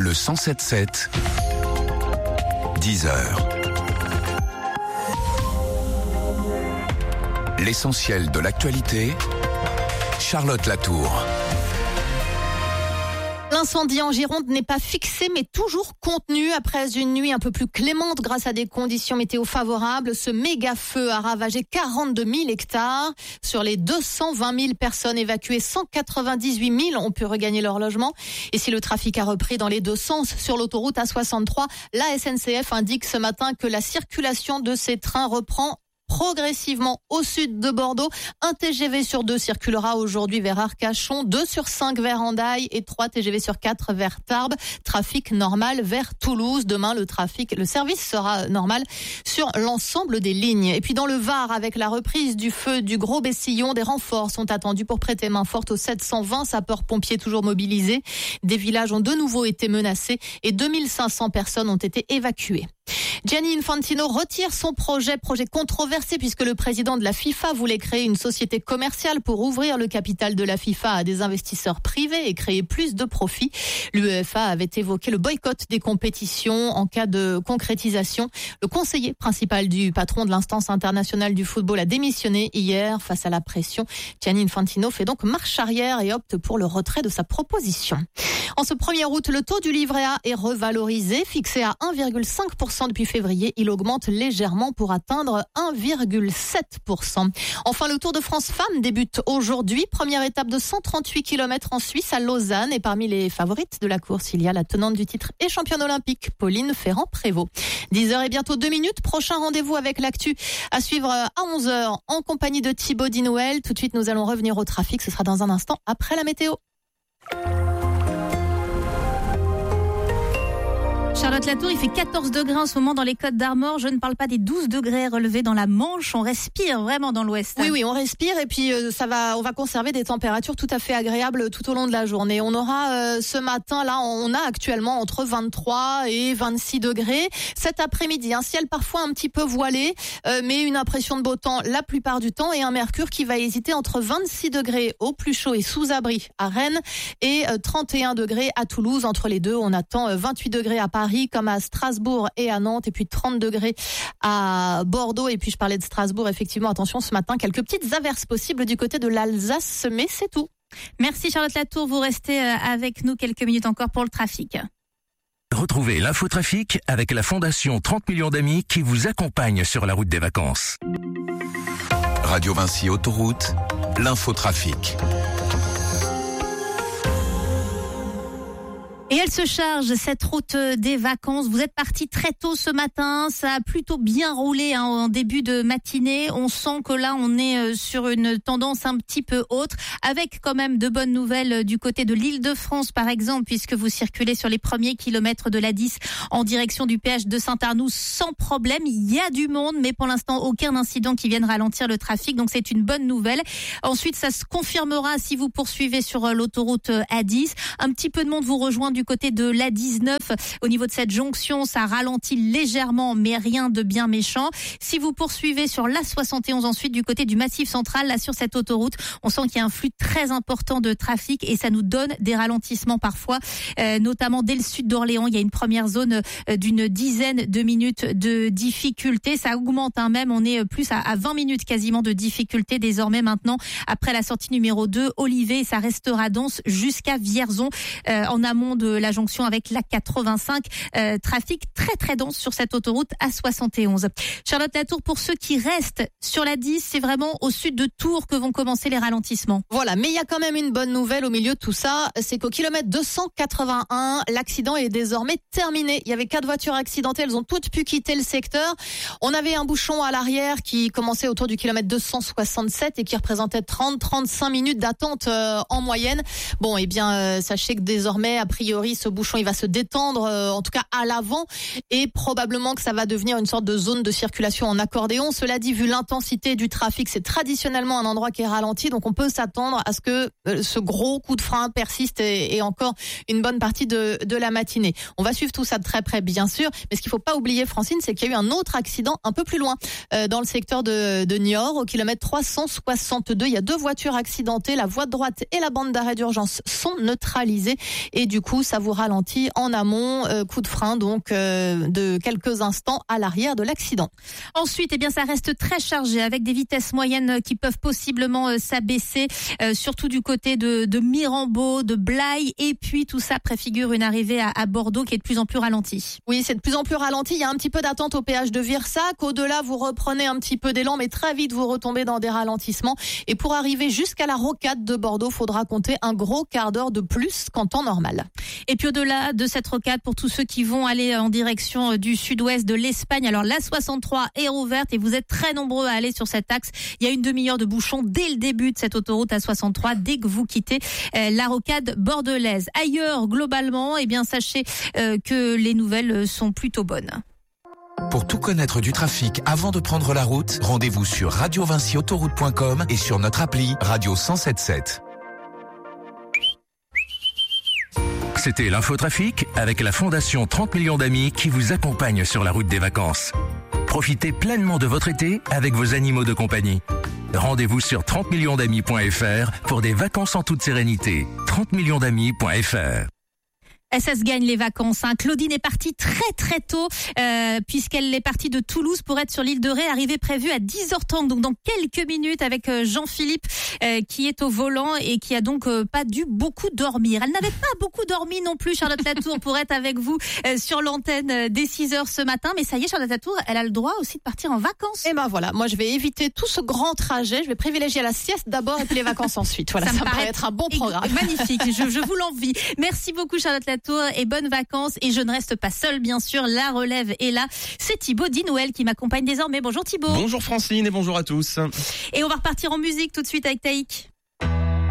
Le 107.7, 10h. L'essentiel de l'actualité, Charlotte Latour. L'incendie en Gironde n'est pas fixé mais toujours contenu. Après une nuit un peu plus clémente grâce à des conditions météo favorables, ce méga feu a ravagé 42 000 hectares. Sur les 220 000 personnes évacuées, 198 000 ont pu regagner leur logement. Et si le trafic a repris dans les deux sens sur l'autoroute A63, la SNCF indique ce matin que la circulation de ces trains reprend progressivement au sud de Bordeaux. Un TGV sur 2 circulera aujourd'hui vers Arcachon, 2 sur 5 vers Hendaye et 3 TGV sur 4 vers Tarbes. Trafic normal vers Toulouse. Demain, le service sera normal sur l'ensemble des lignes. Et puis dans le Var, avec la reprise du feu du Gros Bessillon, des renforts sont attendus pour prêter main forte aux 720 sapeurs-pompiers toujours mobilisés. Des villages ont de nouveau été menacés et 2500 personnes ont été évacuées. Gianni Infantino retire son projet controversé puisque le président de la FIFA voulait créer une société commerciale pour ouvrir le capital de la FIFA à des investisseurs privés et créer plus de profits. L'UEFA avait évoqué le boycott des compétitions en cas de concrétisation. Le conseiller principal du patron de l'instance internationale du football a démissionné hier face à la pression. Gianni Infantino fait donc marche arrière et opte pour le retrait de sa proposition. En ce 1er août, le taux du livret A est revalorisé, fixé à 1,5% depuis février. Il augmente légèrement pour atteindre 1,7%. Enfin, le Tour de France Femmes débute aujourd'hui. Première étape de 138 km en Suisse, à Lausanne. Et parmi les favorites de la course, il y a la tenante du titre et championne olympique, Pauline Ferrand-Prévot. 10h et bientôt 2 minutes. Prochain rendez-vous avec l'actu à suivre à 11h en compagnie de Thibaut Dinouel. Tout de suite, nous allons revenir au trafic. Ce sera dans un instant après la météo. Charlotte Latour, il fait 14 degrés en ce moment dans les Côtes d'Armor. Je ne parle pas des 12 degrés relevés dans la Manche. On respire vraiment dans l'ouest. Oui, on respire et puis on va conserver des températures tout à fait agréables tout au long de la journée. On aura ce matin, là, on a actuellement entre 23 et 26 degrés. Cet après-midi, un ciel parfois un petit peu voilé, mais une impression de beau temps la plupart du temps et un mercure qui va hésiter entre 26 degrés au plus chaud et sous abri à Rennes et 31 degrés à Toulouse. Entre les deux, on attend 28 degrés à Paris, comme à Strasbourg et à Nantes, et puis 30 degrés à Bordeaux. Et puis je parlais de Strasbourg, effectivement, attention ce matin, quelques petites averses possibles du côté de l'Alsace, mais c'est tout. Merci Charlotte Latour, vous restez avec nous quelques minutes encore pour le trafic. Retrouvez l'infotrafic avec la Fondation 30 millions d'amis qui vous accompagne sur la route des vacances. Radio Vinci Autoroute, l'infotrafic. Et elle se charge, cette route des vacances. Vous êtes partis très tôt ce matin, ça a plutôt bien roulé en début de matinée. On sent que là, on est sur une tendance un petit peu autre, avec quand même de bonnes nouvelles du côté de l'Île-de-France, par exemple, puisque vous circulez sur les premiers kilomètres de l'A10 en direction du péage de Saint-Arnoux sans problème. Il y a du monde, mais pour l'instant, aucun incident qui vienne ralentir le trafic, donc c'est une bonne nouvelle. Ensuite, ça se confirmera si vous poursuivez sur l'autoroute A10. Un petit peu de monde vous rejoint du côté de l'A19. Au niveau de cette jonction, ça ralentit légèrement, mais rien de bien méchant. Si vous poursuivez sur l'A71 ensuite du côté du Massif Central, là sur cette autoroute, on sent qu'il y a un flux très important de trafic et ça nous donne des ralentissements parfois, notamment dès le sud d'Orléans. Il y a une première zone d'une dizaine de minutes de difficulté. Ça augmente même, on est plus à 20 minutes quasiment de difficulté désormais maintenant. Après la sortie numéro 2, Olivet, ça restera dense jusqu'à Vierzon, en amont de la jonction avec la 85. Trafic très très dense sur cette autoroute A71. Charlotte Latour, pour ceux qui restent sur la 10, c'est vraiment au sud de Tours que vont commencer les ralentissements. Voilà, mais il y a quand même une bonne nouvelle au milieu de tout ça, c'est qu'au kilomètre 281, l'accident est désormais terminé. Il y avait 4 voitures accidentées, elles ont toutes pu quitter le secteur. On avait un bouchon à l'arrière qui commençait autour du kilomètre 267 et qui représentait 30-35 minutes d'attente en moyenne. Bon, eh bien, sachez que désormais, a priori, ce bouchon il va se détendre, en tout cas à l'avant, et probablement que ça va devenir une sorte de zone de circulation en accordéon. Cela dit, vu l'intensité du trafic, c'est traditionnellement un endroit qui est ralenti, donc on peut s'attendre à ce que ce gros coup de frein persiste et encore une bonne partie de la matinée. On va suivre tout ça de très près, bien sûr, mais ce qu'il faut pas oublier, Francine, c'est qu'il y a eu un autre accident un peu plus loin, dans le secteur de Niort, au kilomètre 362. Il y a 2 voitures accidentées, la voie de droite et la bande d'arrêt d'urgence sont neutralisées, et du coup, ça vous ralentit en amont. Coup de frein donc de quelques instants à l'arrière de l'accident. Ensuite, eh bien, ça reste très chargé avec des vitesses moyennes qui peuvent possiblement s'abaisser, surtout du côté de Mirambeau, de Blaye, et puis tout ça préfigure une arrivée à Bordeaux qui est de plus en plus ralentie. Oui, c'est de plus en plus ralenti. Il y a un petit peu d'attente au péage de Virsac. Au-delà, vous reprenez un petit peu d'élan, mais très vite, vous retombez dans des ralentissements. Et pour arriver jusqu'à la rocade de Bordeaux, faudra compter un gros quart d'heure de plus qu'en temps normal. Et puis au-delà de cette rocade, pour tous ceux qui vont aller en direction du sud-ouest de l'Espagne, alors la 63 est rouverte et vous êtes très nombreux à aller sur cet axe. Il y a une demi-heure de bouchon dès le début de cette autoroute A63, dès que vous quittez la rocade bordelaise. Ailleurs, globalement, eh bien, sachez que les nouvelles sont plutôt bonnes. Pour tout connaître du trafic avant de prendre la route, rendez-vous sur radiovinciautoroute.com et sur notre appli Radio 107.7. C'était l'infotrafic avec la Fondation 30 millions d'amis qui vous accompagne sur la route des vacances. Profitez pleinement de votre été avec vos animaux de compagnie. Rendez-vous sur 30millionsdamis.fr pour des vacances en toute sérénité. 30millionsdamis.fr. Ça se gagne les vacances. Claudine est partie très très tôt puisqu'elle est partie de Toulouse pour être sur l'île de Ré, arrivée prévue à 10h30, donc dans quelques minutes, avec Jean-Philippe qui est au volant et qui a donc pas dû beaucoup dormir. Elle n'avait pas beaucoup dormi non plus, Charlotte Latour, pour être avec vous sur l'antenne dès 6h ce matin. Mais ça y est, Charlotte Latour, elle a le droit aussi de partir en vacances. Et ben voilà, moi je vais éviter tout ce grand trajet. Je vais privilégier la sieste d'abord et puis les vacances ensuite. Voilà, ça me paraît être un bon programme. Magnifique, je vous l'envie. Merci beaucoup, Charlotte Latour. Et bonnes vacances. Et je ne reste pas seule, bien sûr. La relève est là. C'est Thibaut Dinouel qui m'accompagne désormais. Bonjour Thibaut. Bonjour Francine et bonjour à tous. Et on va repartir en musique tout de suite avec Taïk.